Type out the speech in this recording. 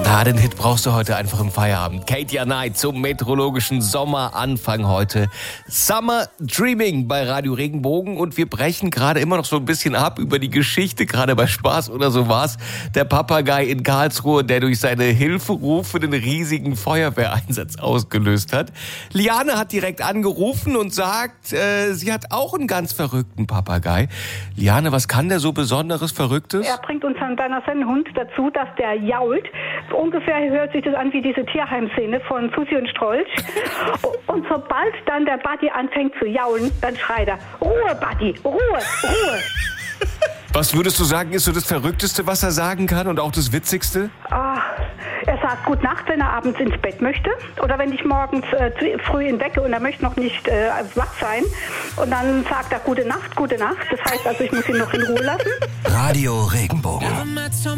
Den Hit brauchst du heute einfach im Feierabend. Katia Knight zum meteorologischen Sommeranfang heute. Summer Dreaming bei Radio Regenbogen. Und wir brechen gerade immer noch so ein bisschen ab über die Geschichte, gerade bei Spaß oder so war's. Der Papagei in Karlsruhe, der durch seine Hilferufe den riesigen Feuerwehreinsatz ausgelöst hat. Liane hat direkt angerufen und sagt, sie hat auch einen ganz verrückten Papagei. Liane, was kann der so Besonderes, Verrücktes? Er bringt unseren Hund dazu, dass der jault. Ungefähr hört sich das an wie diese Tierheimszene von Susi und Strolch. Und sobald dann der Buddy anfängt zu jaulen, dann schreit er, Ruhe, Buddy, Ruhe, Ruhe. Was würdest du sagen, ist so das Verrückteste, was er sagen kann und auch das Witzigste? Er sagt Gute Nacht, wenn er abends ins Bett möchte. Oder wenn ich morgens früh ihn wecke und er möchte noch nicht wach sein. Und dann sagt er Gute Nacht, Gute Nacht. Das heißt also, ich muss ihn noch in Ruhe lassen. Radio Regenbogen.